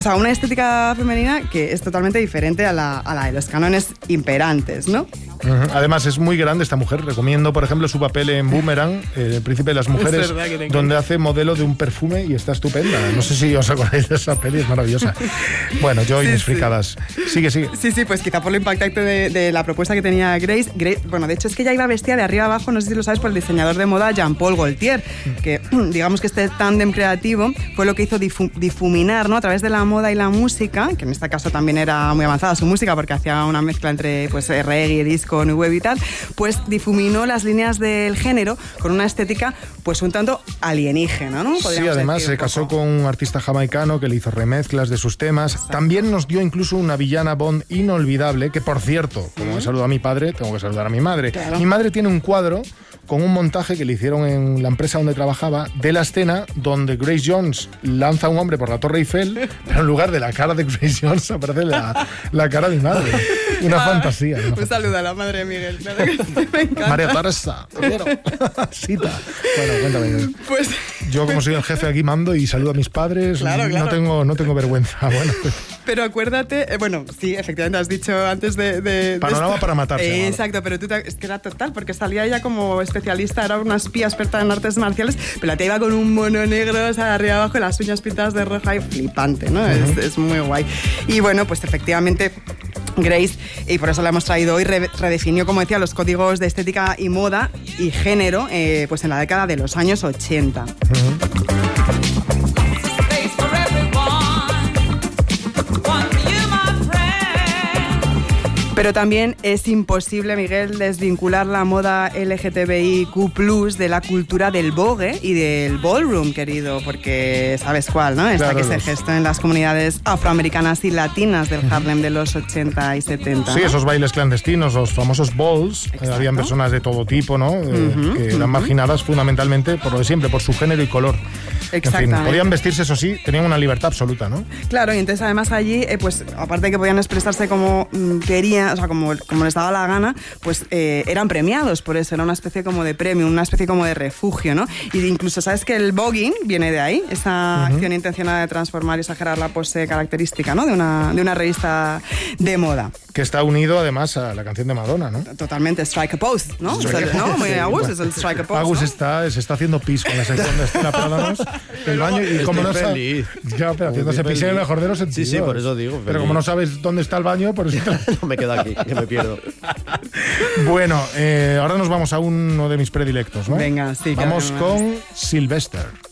O sea, una estética femenina que es totalmente diferente a la de los cánones imperantes, ¿no? Además es muy grande esta mujer. Recomiendo, por ejemplo, su papel en Boomerang, El príncipe de las mujeres, donde hace modelo de un perfume y está estupenda. No sé si os acordáis de esa peli, es maravillosa. Bueno, yo y mis fricadas. Sigue. Sí, pues quizá por lo impactante de la propuesta que tenía Grace. Bueno, de hecho es que ella iba vestida de arriba abajo, no sé si lo sabes, por el diseñador de moda Jean-Paul Gaultier, que digamos que este tándem creativo fue lo que hizo difuminar, ¿no?, a través de la moda y la música, que en este caso también era muy avanzada su música porque hacía una mezcla entre pues reggae, disco, new wave y tal, pues difuminó las líneas del género con una estética pues un tanto alienígena, ¿no? Sí, además se casó con un artista jamaicano que le hizo remezclas de sus temas. Exacto. También nos dio incluso una villana Bond inolvidable, que por cierto, como he saludado a mi padre, tengo que saludar a mi madre. Claro. Mi madre tiene un cuadro con un montaje que le hicieron en la empresa donde trabajaba de la escena donde Grace Jones lanza a un hombre por la Torre Eiffel, pero en lugar de la cara de Grace Jones aparece la cara de mi madre. Una fantasía. Un saludo a la madre de Miguel. Me encanta. María Teresa, Sita. Bueno, cuéntame. Pues yo, como soy el jefe aquí, mando y saludo a mis padres. Claro. No tengo vergüenza. Bueno, pues. Pero acuérdate, bueno, sí, efectivamente has dicho antes de Panorama para matarse. Exacto, pero es que era total, porque salía ella como especialista, era una espía experta en artes marciales, pero la tía iba con un mono negro, o sea, de arriba abajo, las uñas pintadas de roja y flipante, ¿no? Es muy guay. Y bueno, pues efectivamente Grace, y por eso la hemos traído hoy, redefinió, como decía, los códigos de estética y moda y género pues en la década de los años 80. Pero también es imposible, Miguel, desvincular la moda LGTBIQ+ de la cultura del vogue y del ballroom, querido, porque sabes cuál, ¿no? Esta que se gestó en las comunidades afroamericanas y latinas del Harlem de los 80 y 70. Sí, ¿no? Esos bailes clandestinos, los famosos balls. Habían personas de todo tipo, ¿no? Que eran marginadas fundamentalmente por lo de siempre, por su género y color. Exactamente. En fin, podían vestirse, eso sí, tenían una libertad absoluta, ¿no? Claro, y entonces además allí, pues aparte de que podían expresarse como querían, o sea, como les daba la gana, pues eran premiados por eso, era una especie como de premio, una especie como de refugio, ¿no? Y incluso, ¿sabes que el voguing viene de ahí? Esa acción intencionada de transformar y exagerar la pose característica, ¿no? De una revista de moda. Que está unido además a la canción de Madonna, ¿no? Totalmente, Strike a Pose, ¿no? ¿no? Muy Agus, es el Strike a Pose, Agus, ¿no? se está haciendo pis con la sección de Estela Plátanos, el baño, y como no sabes... Ya, pero haciéndose pis en el mejor de los sentidos. Sí, por eso digo. Pero como no sabes dónde está el baño, por eso... No me quedo aquí, que me pierdo. Bueno, ahora nos vamos a uno de mis predilectos, ¿no? Venga, sí. Vamos con Sylvester.